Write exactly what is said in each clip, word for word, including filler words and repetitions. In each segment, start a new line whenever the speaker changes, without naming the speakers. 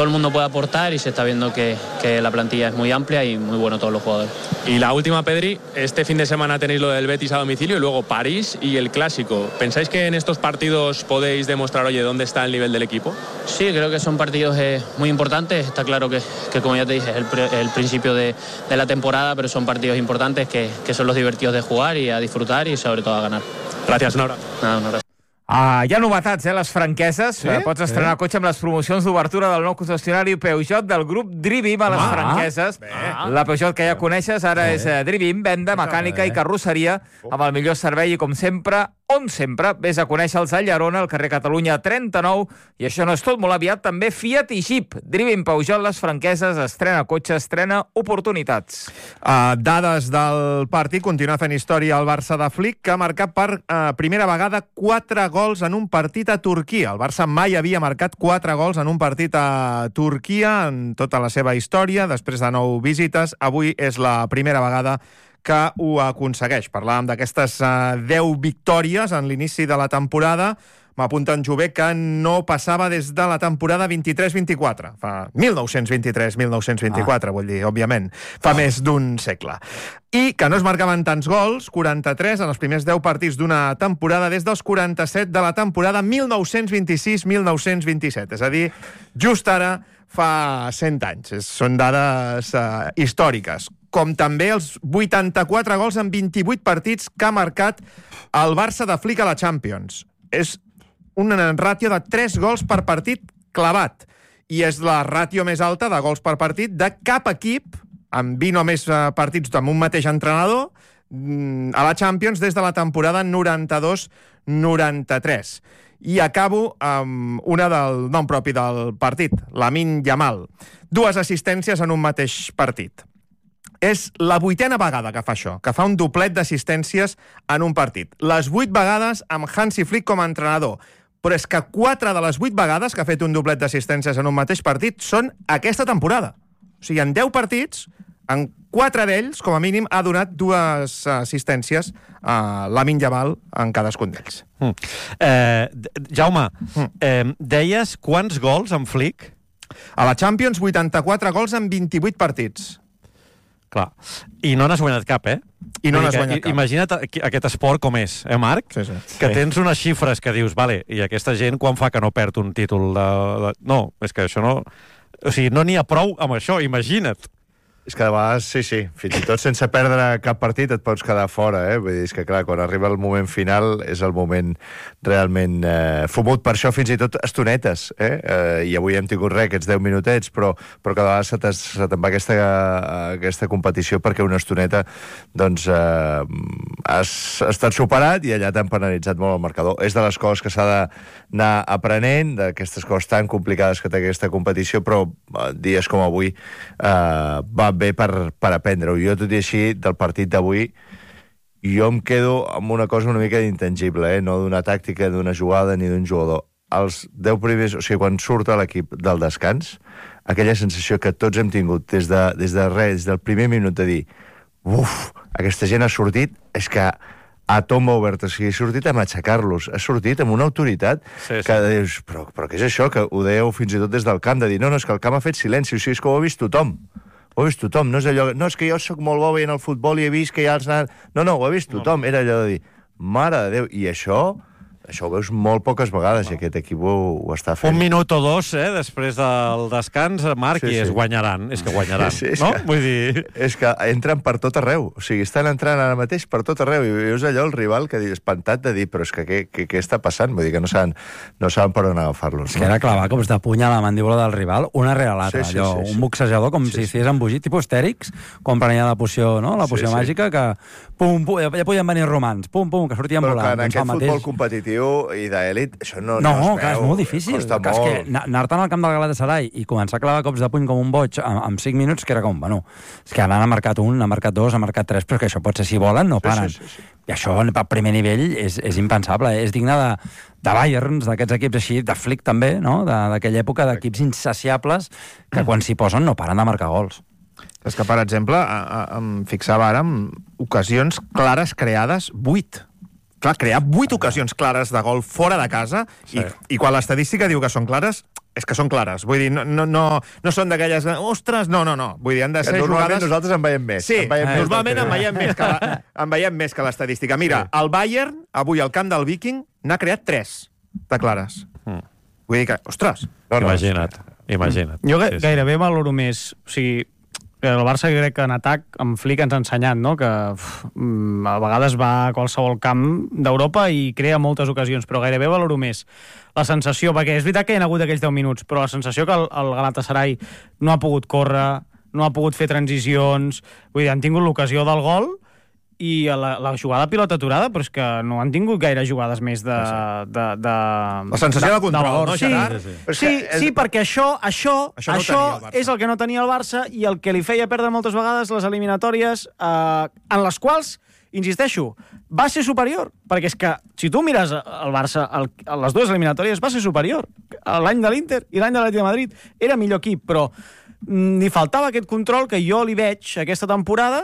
todo el mundo puede aportar y se está viendo que, que la plantilla es muy amplia y muy bueno todos los jugadores.
Y la última, Pedri, este fin de semana tenéis lo del Betis a domicilio y luego París y el Clásico. ¿Pensáis que en estos partidos podéis demostrar, oye, dónde está el nivel del equipo?
Sí, creo que son partidos eh, muy importantes. Está claro que, que como ya te dije, es el, el principio de, de la temporada, pero son partidos importantes que, que son los divertidos de jugar y a disfrutar y sobre todo a ganar.
Gràcies, Nora.
Nada, un abrazo.
Ah, hi ha novetats, eh, les franqueses.
Sí?
Eh, pots estrenar
eh?
cotxe amb les promocions d'obertura del nou concessionari Peugeot del grup Drivim a les
Ah,
franqueses.
bé.
La Peugeot que ja coneixes ara
Bé.
és eh, Drivim, venda, mecànica i carrosseria, amb el millor servei i, com sempre, on sempre. Vés a conèixer-los a Llerona, al carrer Catalunya trenta-nou, i això no és tot, molt aviat també Fiat i Jeep. Drivim Peugeot, les franqueses, estrena cotxe, estrena oportunitats.
Uh, dades del partit. Continua fent història el Barça de Flick, que ha marcat per uh, primera vegada quatre gols en un partit a Turquia. El Barça mai havia marcat quatre gols en un partit a Turquia en tota la seva història, després de nou visites. Avui és la primera vegada que ho aconsegueix. Parlàvem d'aquestes uh, deu victòries en l'inici de la temporada. M'apunta en Jové que no passava des de la temporada vint-i-tres vint-i-quatre. Fa mil nou-cents vint-i-tres mil nou-cents vint-i-quatre, ah. vull dir, òbviament. Fa més d'un segle. I que no es marcaven tants gols, quaranta-tres en els primers deu partits d'una temporada, des dels quaranta-set de la temporada mil nou-cents vint-i-sis mil nou-cents vint-i-set. És a dir, just ara fa cent anys. És, són dades uh, històriques. Com també els vuitanta-quatre gols en vint-i-vuit partits que ha marcat el Barça de Flick a la Champions. És un ràtio de tres gols per partit clavat. I és la ràtio més alta de gols per partit de cap equip, amb vint o més partits amb un mateix entrenador, a la Champions des de la temporada noranta-dos noranta-tres. I acabo amb una del nom propi del partit, Lamine Yamal. Dues assistències en un mateix partit. És la vuitena vegada que fa això, que fa un doblet d'assistències en un partit. Les vuit vegades amb Hansi Flick com a entrenador. Però és que quatre de les vuit vegades que ha fet un doblet d'assistències en un mateix partit són aquesta temporada. O sigui, en deu partits, en quatre d'ells, com a mínim, ha donat dues assistències a Lamine Yamal en cadascun d'ells.
Mm. Eh, Jaume, mm. eh, deies quants gols amb Flick?
A la Champions, vuitanta-quatre gols en vint-i-vuit partits.
Clar. I no n'has guanyat cap, eh?
I no n'has guanyat cap.
Imagina't aquest esport com és, eh, Marc?
Sí, sí.
Que
sí.
tens unes xifres que dius, vale, i aquesta gent quan fa que no perd un títol de... de... No, és que això no... O sigui, no n'hi ha prou amb això, imagina't.
És que de vegades, sí, sí, fins i tot sense perdre cap partit et pots quedar fora, eh? Vull dir, és que clar, quan arriba el moment final és el moment realment eh, fumut, per això fins i tot estonetes, eh? eh I avui hem tingut res, aquests deu minutets, però, però cada vegada se, se te'n va aquesta, aquesta competició perquè una estoneta doncs eh, has estat superat i allà t'han penalitzat molt el marcador. És de les coses que s'ha d'anar aprenent, d'aquestes coses tan complicades que té aquesta competició, però eh, dies com avui eh, va bé per, per aprendre-ho. Jo, tot i així, del partit d'avui, jo em quedo amb una cosa una mica d'intangible, eh? No d'una tàctica, d'una jugada ni d'un jugador. Els deu primers, o sigui, quan surt l'equip del descans, aquella sensació que tots hem tingut des de, des de res, des del primer minut de dir uf, aquesta gent ha sortit, és que a tomba oberta, o sigui, ha sortit a matxacar-los, ha sortit amb una autoritat sí, sí. que dius, però, però què és això? Que ho dèieu fins i tot des del camp, de dir, no, no, és que el camp ha fet silenci, o sigui, és que ho ha vist tothom. Ho ha vist tothom, no és allò... No, és que jo sóc molt bo veient el futbol i he vist que ja els... No, no, ho ha vist tothom. Era allò de dir, mare de Déu, i això... Això ho veus molt poques vegades i aquest equip ho, ho està fent.
Un minut o dos, eh, després del descans, Marc, sí, sí. i es guanyaran. És que guanyaran, sí, sí, no? Que, vull dir...
És que entren per tot arreu. O sigui, estan entrant ara mateix per tot arreu. I veus allò el rival que diu, espantat de dir, però és que què, què, què està passant? Vull dir que no saben, no saben per on agafar-los.
És no? que era clavar cops de puny a la mandíbula del rival, una rere l'altra. Sí, sí, allò, sí, sí. Un boxejador com sí, si estigués embogit, tipus Astèrix, quan prenia la poció, no? La poció sí, màgica, sí. que pum, pum, ja podien venir romans, pum, pum, que sortien
però
volant.
Però que en aquest futbol competitiu i d'elit, això no,
no,
no es
clar,
veu.
És molt difícil.
Costa
que
molt.
És que anar-te'n al camp del Galatasaray i començar a clavar cops de puny com un boig en, en cinc minuts, que era com, bueno, és que ara n'ha marcat un, n'ha marcat dos, n'ha marcat tres, però que això pot ser si volen, no paren. Sí, sí, sí, sí. I això, a primer nivell, és, és impensable. Eh? És digne de, de Bayerns, d'aquests equips així, de Flick també, no? D'aquella època d'equips insaciables que quan s'hi posen no paren de marcar gols.
És que, per exemple, a, a, em fixava ara en ocasions clares creades, vuit. Clar, crear vuit ocasions clares de gol fora de casa, sí. i, i quan l'estadística diu que són clares, és que són clares. Vull dir, no, no, no, no són d'aquelles... Ostres, no, no, no. Vull dir, han de ser
normalment
jugades...
nosaltres en veiem més.
Sí,
en veiem
eh,
més
normalment
que...
en veiem més que la, en veiem més que l'estadística. Mira, sí. El Bayern, avui al camp del Viking, n'ha creat tres de clares. Mm. Vull dir que, ostres...
No, no, imagina't, imagina't.
Jo
sí, sí.
gairebé valoro més... O sigui, el Barça crec que en atac, amb Flick ens ha ensenyat, no?, que uf, a vegades va a qualsevol camp d'Europa i crea moltes ocasions, però gairebé valoro més la sensació, perquè és veritat que hi ha hagut aquells deu minuts, però la sensació que el, el Galatasaray no ha pogut córrer, no ha pogut fer transicions, vull dir, han tingut l'ocasió del gol i la, la jugada pilota aturada, però és que no han tingut gaire jugades més de... de, de
la sensació de, de control, no,
sí,
Gerard?
Sí, sí, sí, és... sí, perquè això, això, això, no això és el que no tenia el Barça i el que li feia perdre moltes vegades les eliminatòries, eh, en les quals, insisteixo, va ser superior, perquè és que si tu mires el Barça, el, les dues eliminatòries, va ser superior. L'any de l'Inter i l'any de l'Atlètic de Madrid era millor equip, però li faltava aquest control que jo li veig aquesta temporada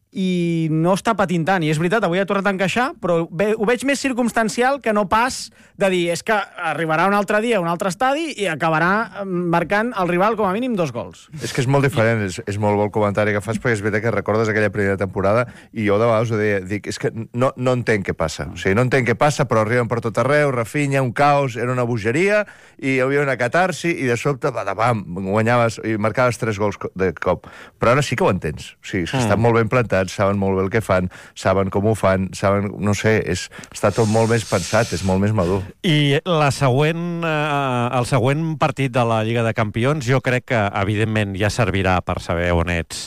i no està patint tant. I és veritat, avui ha tornat a encaixar, però ve, ho veig més circumstancial que no pas de dir és que arribarà un altre dia, un altre estadi i acabarà marcant el rival com a mínim dos gols.
És que és molt diferent, és, és molt bon comentari que fas, perquè és veritat que recordes aquella primera temporada i jo de vegades ho deia, dic, és que no, no entenc què passa. O sigui, no entenc què passa, però arriben per tot arreu, Rafinha, un caos, era una bogeria, i hi havia una catarsi, i de sobte, badabam, guanyaves i marcaves tres gols de cop. Però ara sí que ho entens. O sigui, mm. estan molt ben plantats, saben molt bé el que fan, saben com ho fan, saben, no sé, és, està tot molt més pensat, és molt més madur.
I la següent, eh, el següent partit de la Lliga de Campions jo crec que, evidentment, ja servirà per saber on ets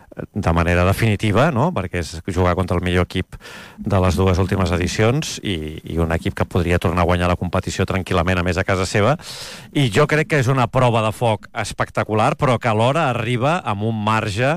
de manera definitiva, no?, perquè és jugar contra el millor equip de les dues últimes edicions i, i un equip que podria tornar a guanyar la competició tranquil·lament, a més a casa seva, i jo crec que és una prova de foc espectacular, però que alhora arriba amb un marge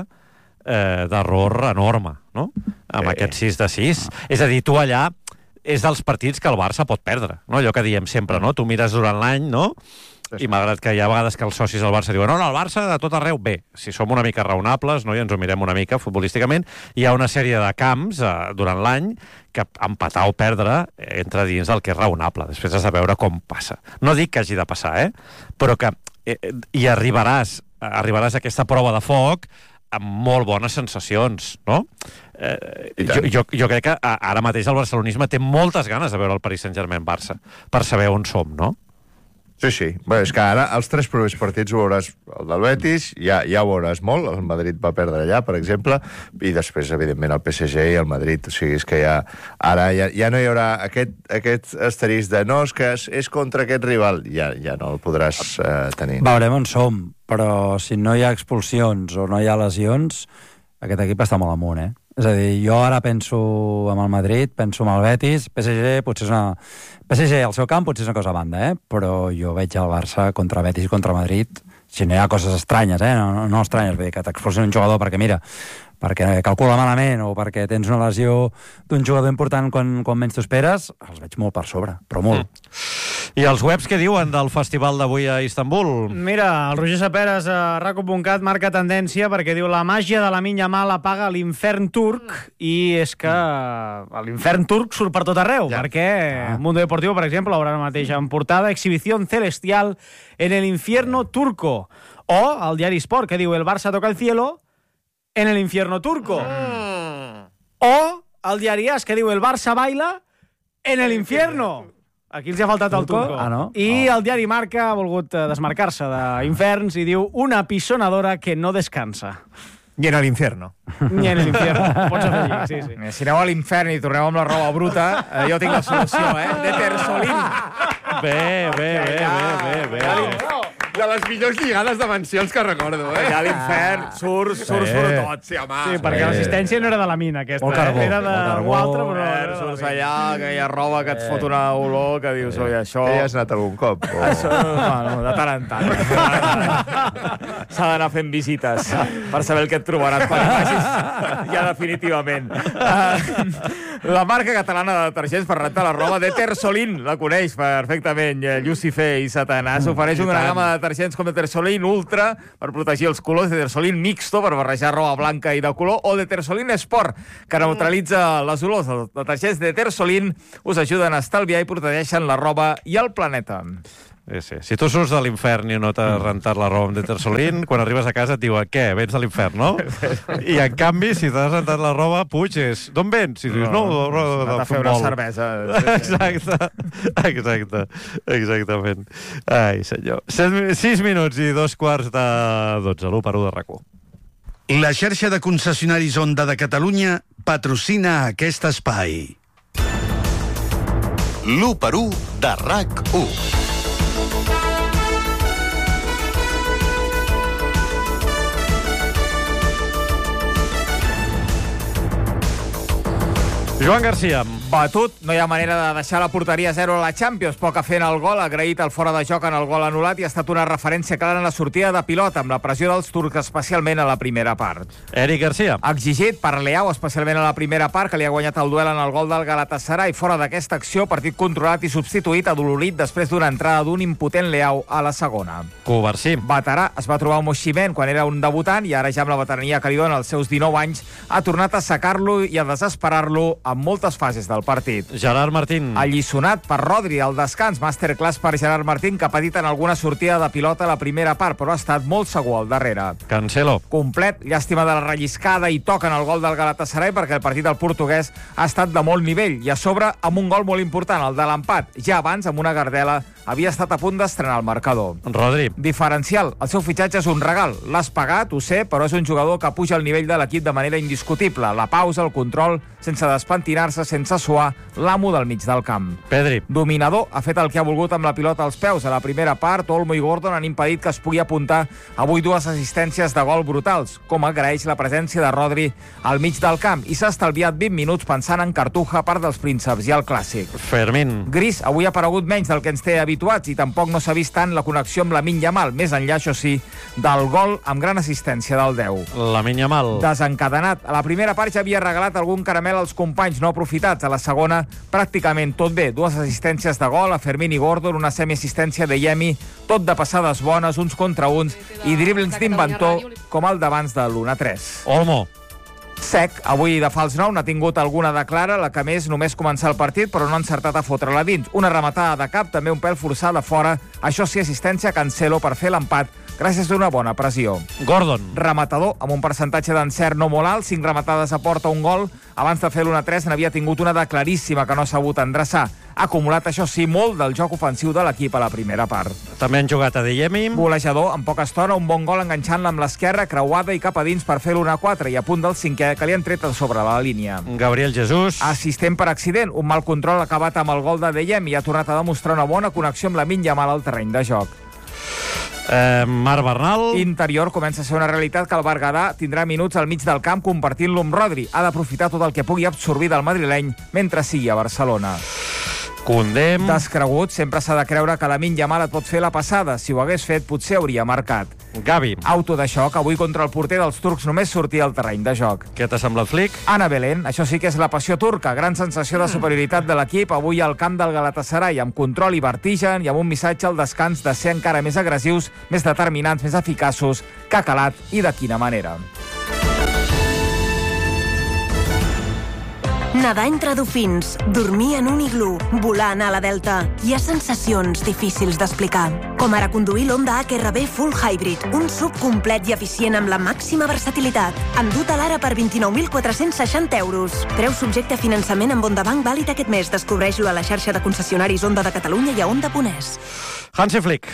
Eh, d'error enorme, no?, amb eh. aquest sis de sis. Ah. És a dir, tu allà és dels partits que el Barça pot perdre, no? Allò que diem sempre, no? Tu mires durant l'any, no?, i malgrat que hi ha vegades que els socis del Barça diuen no, no, el Barça de tot arreu, bé, si som una mica raonables, no?, i ens ho mirem una mica futbolísticament, hi ha una sèrie de camps eh, durant l'any que empatar o perdre entra dins del que és raonable. Després has de veure com passa. No dic que hagi de passar, eh?, però que eh, hi arribaràs, arribaràs a aquesta prova de foc amb molt bones sensacions, no? Eh, jo, jo, jo crec que ara mateix el barcelonisme té moltes ganes de veure el Paris Saint-Germain-Barça per saber on som, no?
Sí, sí. Bé, és que ara els tres primers partits ho veuràs, el del Betis, ja, ja ho veuràs molt, el Madrid va perdre allà, per exemple, i després, evidentment, el P S G i el Madrid. O sigui, és que ja, ara ja, ja no hi haurà aquest, aquest asterisc de no, és que és, és contra aquest rival, ja, ja no el podràs eh, tenir.
Veurem on som, però si no hi ha expulsions o no hi ha lesions, aquest equip està molt amunt, eh? És a dir, jo ara penso amb el Madrid, penso amb el Betis, P S G potser és una... P S G al seu camp potser és una cosa a banda, eh? Però jo veig el Barça contra Betis i contra Madrid, si no hi ha coses estranyes, eh? No, no estranyes, vull dir que t'expulsin un jugador perquè, mira, perquè calcula malament o perquè tens una lesió d'un jugador important quan, quan menys t'ho esperes, els veig molt per sobre, però molt.
Mm. I els webs què diuen del festival d'avui a Istanbul?
Mira, el Roger Saperes a raco punt cat marca tendència perquè diu la màgia de la minya mala apaga l'infern turc i és que l'infern turc surt per tot arreu, ja. Perquè ah. Mundo Deportivo, per exemple, haurà mateix en portada Exhibición celestial en el infierno turco, o el diari Sport que diu el Barça toca el cielo en el infierno turco. Mm. O el diari As que diu el Barça baila en el infierno. Aquí els ha faltat el turco.
Ah, no?
I
oh.
el diari Marca ha volgut desmarcar-se d'inferns i diu una pisonadora que no descansa.
I en l'infierno.
Ni en l'infierno. Pots afegir, sí, sí.
Si aneu a l'infern i torneu amb la roba bruta, eh, jo tinc la solució, eh? De Tersolín.
Bé, bé, bé, bé, bé, bé.
De les millors lligades de mencions que recordo, eh?
Allà a l'infern, surts, surts sí. tot, sí, home.
Sí, perquè
sí.
L'assistència no era de la mina, aquesta.
Molt carbó,
era de
carbó.
altre, però no
Ver, surts allà, aquella roba que et fot una olor que dius, oi, això...
Ja has anat algun cop? O...
Això, bueno, de tant en tant. S'ha d'anar fent visites per saber el que et trobaràs quan vagis ja definitivament. La marca catalana de detergents per rentar la roba de Tersolín, la coneix perfectament Llucifer i Satanàs. Ofereix una gamma de detergents com de Tersolín Ultra per protegir els colors, de Tersolín Mixto per barrejar roba blanca i de color, o de Tersolín Sport, que neutralitza les olors. Els detergents de Tersolín us ajuden a estalviar i protegeixen la roba i el planeta.
Sí, sí. Si tu surts de l'infern i no t'has rentat la roba amb detersolín, quan arribes a casa et diuen, què, vens de l'infern, no? I en canvi, si t'has rentat la roba, Puig, és... D'on vens? Si dius, no, no, no,
no de fer una cervesa.
Exacte, exacte, exactament. Ai, senyor. Sis minuts i dos quarts de dotze, l'u per u de RAC u.
La xarxa de concessionaris Honda de Catalunya patrocina aquest espai.
l'u per u de RAC u.
Joan Garcia.
Batut, no hi ha manera de deixar la porteria a zero a la Champions. Poc a fer en el gol, agraït el fora de joc en el gol anul·lat i ha estat una referència clara en la sortida de pilota, amb la pressió dels turcs, especialment a la primera part.
Eric Garcia.
Exigit per Leao, especialment a la primera part, que li ha guanyat el duel en el gol del Galatasaray. Fora d'aquesta acció, partit controlat i substituït, adolorit després d'una entrada d'un impotent Leao a la segona.
Covarsí.
Veterà, es va trobar un Moiximent quan era un debutant i ara ja amb la veterania que li dona als seus dinou anys ha tornat a sacar-lo i a desesperar-lo en moltes fases del partit.
Gerard Martín.
Alliçonat per Rodri al descans, masterclass per Gerard Martín, que ha patit en alguna sortida de pilota a la primera part, però ha estat molt segur al darrere.
Cancelo.
Complet, llàstima de la relliscada i toca en el gol del Galatasaray perquè el partit del portuguès ha estat de molt nivell i a sobre amb un gol molt important, el de l'empat. Ja abans, amb una gardela, havia estat a punt d'estrenar el marcador.
Rodri.
Diferencial, el seu fitxatge és un regal. L'has pagat, ho sé, però és un jugador que puja el nivell de l'equip de manera indiscutible. La pausa, el control, sense despentinar-se, sense suar, l'amo del mig del camp.
Pedri.
Dominador, ha fet el que ha volgut amb la pilota als peus. A la primera part, Olmo i Gordon han impedit que es pugui apuntar avui dues assistències de gol brutals, com agraeix la presència de Rodri al mig del camp, i s'ha estalviat vint minuts pensant en Cartuja, part dels prínceps i el clàssic.
Fermín.
Gris, avui ha aparegut menys del que ens té habituats i tampoc no s'ha vist tant la connexió amb Lamine Yamal, més enllà, això sí, del gol amb gran assistència del deu.
Lamine Yamal.
Desencadenat. A la primera part ja havia regalat algun caramel als companys no aprofitats. A la segona, pràcticament tot bé. Dues assistències de gol a Fermín i Gordon, una semiassistència de Yemi, tot de passades bones, uns contra uns, i driblings d'inventor com el d'abans de l'u a tres.
Olmo.
Sec, avui de fals nou, n'ha tingut alguna de clara, la que més només començar el partit, però no ha encertat a fotre-la dins. Una rematada de cap, també un pèl forçada fora, això sí, assistència a Cancelo per fer l'empat, gràcies a una bona pressió.
Gordon.
Rematador, amb un percentatge d'encert no molt alt, cinc rematades a porta, un gol. Abans de fer l'u a tres n'havia tingut una de claríssima que no ha sabut endreçar. Ha acumulat, això sí, molt del joc ofensiu de l'equip a la primera part.
També han jugat a Adeyemi.
Golejador, en poca estona, un bon gol enganxant-la amb l'esquerra, creuada i cap a dins per fer l'u a quatre i a punt del cinquè que li han tret sobre la línia.
Gabriel Jesús.
Assistent per accident, un mal control acabat amb el gol de Adeyemi i ha tornat a demostrar una bona connexió amb Lamine Yamal al terreny de joc.
Eh, Marc Bernal.
Interior, comença a ser una realitat que el Berguedà tindrà minuts al mig del camp compartint-lo amb Rodri. Ha d'aprofitar tot el que pugui absorbir del madrileny mentre sigui a Barcelona.
Condem.
Descregut, sempre s'ha de creure que Lamine Yamal et pot fer la passada. Si ho hagués fet, potser hauria marcat.
Gavi.
Auto de xoc, avui contra el porter dels turcs només sortia al terreny de joc.
Què t'ha semblat, Flick?
Ana Belén, això sí que és la passió turca. Gran sensació de superioritat de l'equip avui al camp del Galatasaray, amb control i vertigen i amb un missatge al descans de ser encara més agressius, més determinants, més eficaços, que ha calat i de quina manera.
Nedar entre dofins, dormir en un iglú, volar a la Delta. Hi ha sensacions difícils d'explicar. Com ara conduir l'Honda H R V Full Hybrid, un sub complet i eficient amb la màxima versatilitat. Endut a l'ara per vint-i-nou mil quatre-cents seixanta euros. Preu subjecte a finançament amb Honda Bank vàlid aquest mes. Descobreix-lo a la xarxa de concessionaris Honda de Catalunya i a honda punt es.
Hansi Flick.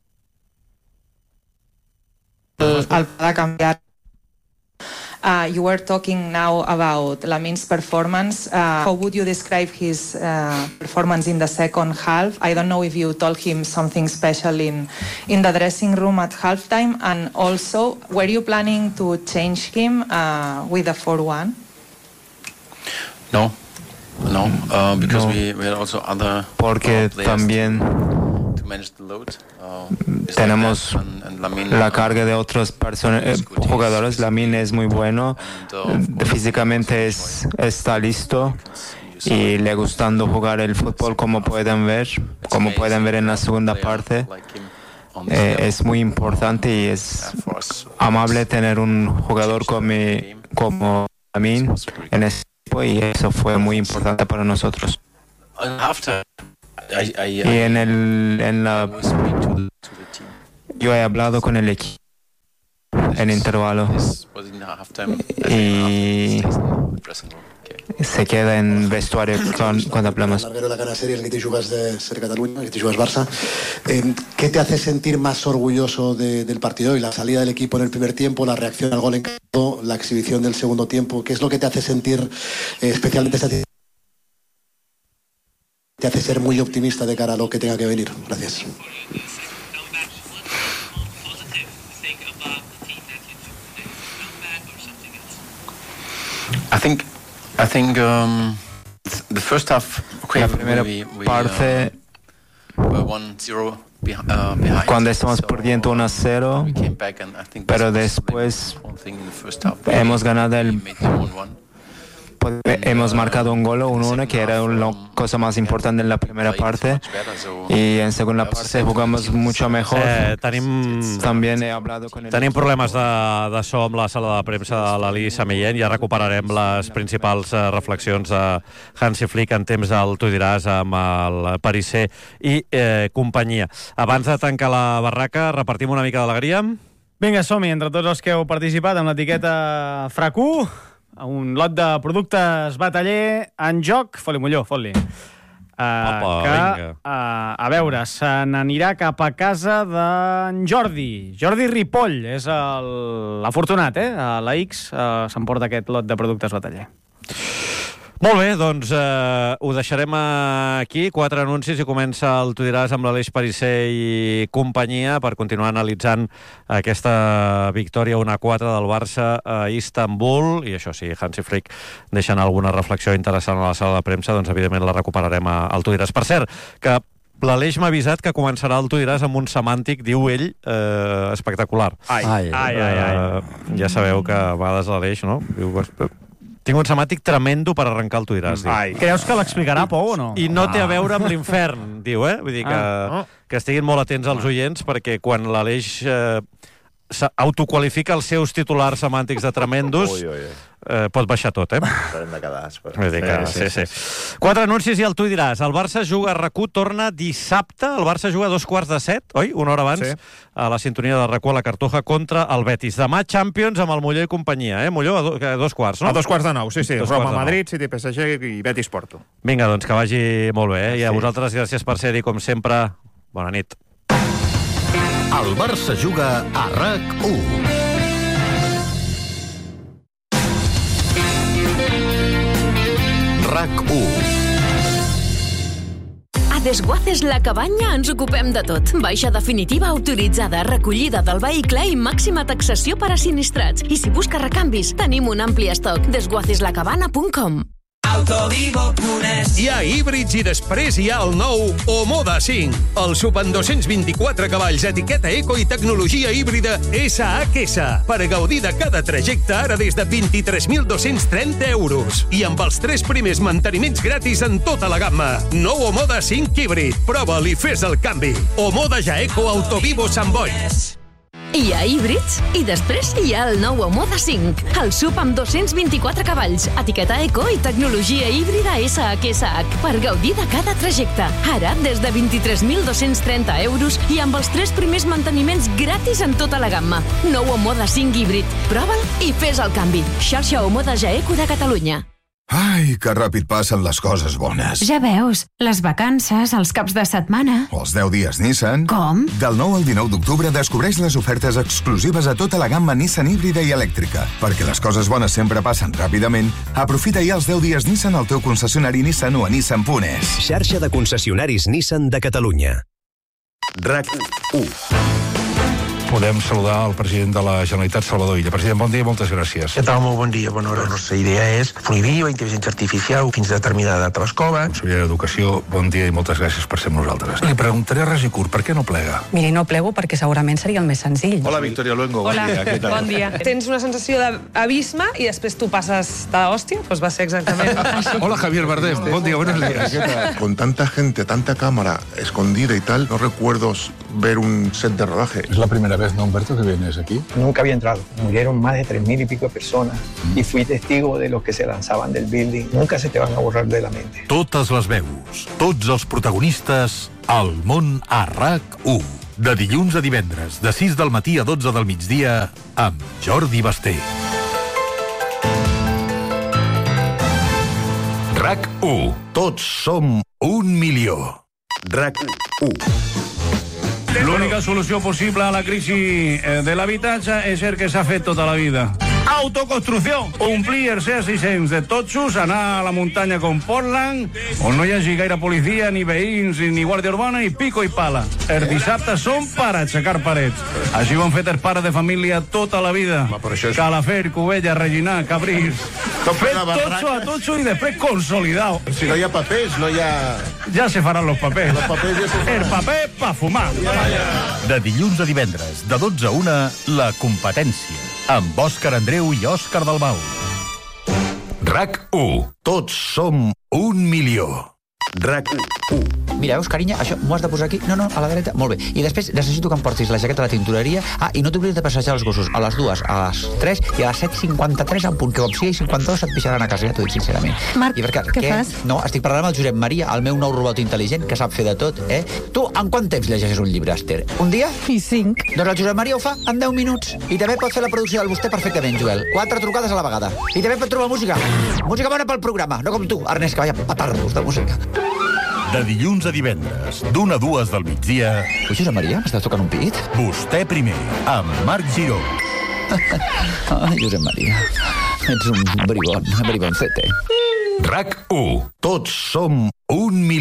El, el pla de canviar. Uh, you were talking now about Lamine's performance. Uh, how would you describe his uh, performance in the second half? I don't know if you told him something special in, in the dressing room at halftime. And also, were you planning to change him uh, with the four one?
No, no, uh, because
no.
We, we had also other
Porque
players
también
to manage the load. Uh,
tenemos
and, and Lamine,
la carga de otros eh, jugadores. Lamine es muy bueno, and, uh, físicamente es, está listo y le gustando jugar el fútbol, como pueden ver, como pueden ver en la segunda parte. Eh, es muy importante y es amable tener un jugador como, como Lamine en este equipo y eso fue muy importante para nosotros.
After
y en, el, en la... Yo he hablado con el equipo en intervalo y se queda en vestuario cuando hablamos.
Larguero de la cara serie, el que te jugas de ser Cataluña, el que te jugas Barça. Eh, ¿Qué te hace sentir más orgulloso de, del partido? Y la salida del equipo en el primer tiempo, la reacción al gol en campo, la exhibición del segundo tiempo. ¿Qué es lo que te hace sentir eh, especialmente satisfecho? Te hace ser muy optimista de cara a lo que tenga que venir. Gracias.
I think, I think um, the first half, okay,
la primera
we, we,
parte,
uh, were one zero behind, uh, behind.
Cuando estamos perdiendo uno a cero, pero después hemos ganado el... Hemos marcado un gol, un uno, que era la cosa más importante en la primera parte, y en segunda parte jugamos mucho mejor.
Eh, tenim...
También he hablado con el...
Tenim problemes de, de so amb la sala de premsa de l'Ali Samillent. Ja recuperarem les principals uh, reflexions de Hansi Flick en temps del Tu diràs amb el Parisser i eh, companyia. Abans de tancar la barraca, repartim una mica d'alegria.
Vinga, som-hi, entre tots els que heu participat amb l'etiqueta FRAC1, un lot de productes Bataller en joc. Fot-li, Molló, fot-li. Uh,
Opa,
que,
vinga.
Uh, a veure, se n'anirà cap a casa d'en Jordi. Jordi Ripoll és l'afortunat, eh? A la X uh, s'emporta aquest lot de productes Bataller.
Molt bé, doncs eh, ho deixarem aquí. Quatre anuncis i comença el Tu diràs amb l'Aleix Parisser i companyia per continuar analitzant aquesta victòria un a quatre del Barça a Istanbul. I això sí, Hansi Flick deixant alguna reflexió interessant a la sala de premsa, doncs evidentment la recuperarem al Tu diràs. Per cert, que l'Aleix m'ha avisat que començarà el Tu diràs amb un semàntic, diu ell, eh, espectacular.
Ai, ai, ai, ai, ai.
Eh, ja sabeu que a vegades l'Aleix, no? Diu... Tinc un semàtic tremendo per arrencar el Tu diràs.
Ai. Creus que l'explicarà Pou o no?
I no té a veure amb l'infern, diu, eh? Vull dir que,
ah.
que estiguin molt atents als oients, perquè quan l'Aleix eh, autoqualifica els seus titulars semàntics de tremendos, ui, ui, ui. Eh, pot baixar tot, eh?
Hem de quedar, espera.
Vull dir que, sí, sí, sí. Quatre anuncis i el Tu diràs. El Barça juga a RAC1, torna dissabte. El Barça juga a dos quarts de set, oi? Una hora abans, sí. A la sintonia de RAC1 a la Cartuja contra el Betis. Demà Champions amb el Molló i companyia, eh? Molló a, do, a dos quarts, no?
A dos quarts de nou, sí, sí.
Dos
Roma, Madrid, City, P S G i Betis Porto.
Vinga, doncs que vagi molt bé, eh? I a sí. vosaltres gràcies per ser-hi, com sempre. Bona nit.
El Barça juga a RAC1. RAC1.
A Desguaces La Cabanya ens ocupem de tot. Baixa definitiva autoritzada, recollida del vehicle i màxima taxació per a sinistrats. I si busca recanvis, tenim un ampli estoc. desguaces la cabana punt com.
Autovivo.es. Hi ha híbrids i després hi ha el nou Omoda cinc. El sub amb dos cents vint-i-quatre cavalls, etiqueta eco i tecnologia híbrida S H S. Per gaudir de cada trajecte ara des de vint-i-tres mil dos-cents trenta euros. I amb els tres primers manteniments gratis en tota la gamma. Nou Omoda cinc híbrid. Prova'l i fes el canvi. Omoda Jaeco Autovivo Sant Boi.
Hi ha híbrids i després hi ha el nou Omoda cinc. El sub amb dos-cents vint-i-quatre cavalls, etiqueta eco i tecnologia híbrida S H S H per gaudir de cada trajecte. Ara des de vint-i-tres mil dos-cents trenta euros i amb els tres primers manteniments gratis en tota la gamma. Nou Omoda cinc híbrid. Prova'l i fes el canvi. Xarxa Omoda Jaeco de Catalunya.
Ai, que ràpid passen les coses bones.
Ja veus, les vacances, els caps de setmana...
O els deu dies Nissan.
Com?
Del nou al dinou d'octubre descobreix les ofertes exclusives a tota la gamma Nissan híbrida i elèctrica. Perquè les coses bones sempre passen ràpidament, aprofita ja els deu dies Nissan al teu concessionari Nissan o a nissan punt es.
Xarxa de concessionaris Nissan de Catalunya.
RAC1.
Podem saludar el president de la Generalitat, Salvador Illa. President, bon dia i moltes gràcies.
Què tal? Molt bon dia. Bona hora. La nostra idea és prohibir la intel·ligència artificial fins a determinada data a l'escola.
Conseller d'Educació, bon dia i moltes gràcies per ser amb nosaltres. Li preguntaré res i curt, per què no plega?
Miri, no plego perquè segurament seria el més senzill.
Hola, Victoria Luengo.
Hola,
bon dia. Què tal?
bon dia. Tens una sensació d'abisme i després tu passes de hòstia, doncs va ser exactament així.
Hola, Javier Bardem. Bon dia, buenos días.
Con tanta gente, tanta cámara escondida y tal, no recuerdo
ver un set de rodaje.
Es la primera vez, ¿no, Humberto, que vienes aquí?
Nunca había entrado. Murieron más de tres mil y pico de personas y fui testigo de los que se lanzaban del building. Nunca se te van a borrar de la mente.
Totes les veus, tots els protagonistes, al món a RAC u. De dilluns a divendres, de sis del matí a dotze del migdia, amb Jordi Basté. RAC u. Tots som un milió. RAC u.
L'única solució possible a la crisi de l'habitatge és el que s'ha fet tota la vida. Autoconstrucció. Omplir els exigents de totxos, anar a la muntanya com Portland, on no hi hagi gaire policia, ni veïns, ni guàrdia urbana, i pico i pala. Els dissabtes són per aixecar parets. Així ho han fet els pares de família tota la vida. Calafell, Cubella, Reginar, Cabrils. Fet totxo a totxo i després consolidat.
Si no hi ha papers, no hi ha...
Ja se faran los papers.
Los papers ja se faran.
El paper pa fumar.
De dilluns a divendres, de dotze a una, La Competència, amb Òscar Andreu i Òscar Dalmau. RAC u. Tots som un milió. RAC u.
Mira, veus, carinyo, això m'ho has de posar aquí? No, no, a la dreta. Molt bé. I després necessito que em portis la jaqueta a la tintoreria. Ah, i no t'oblidis de passejar els gossos a les dues, a les tres i a les set cinquanta-tres en punt, que com sigui cinquanta-dos et pixaran a casa, ja t'ho dic sincerament.
Marc,
I per què,
què fas?
No, estic parlant amb el Josep Maria, el meu nou robot intel·ligent, que sap fer de tot, eh? Tu, en quant temps llegeixes un llibre, Esther? Un dia?
I cinc.
Doncs el Josep Maria ho fa en deu minuts. I també pot fer la producció del Vostè perfectament, Joel. Quatre trucades a la vegada. I també pot trobar música. Música bona pel programa, no com tu, Ernest, que vaya petardos de música.
De dilluns a divendres, d'una a dues del migdia...
Ui, Josep Maria, m'estàs tocant un pit?
Vostè primer, amb Marc Giró.
Ai, Josep Maria, ets un bribon, briboncete.
RAC u. Tots som un milió.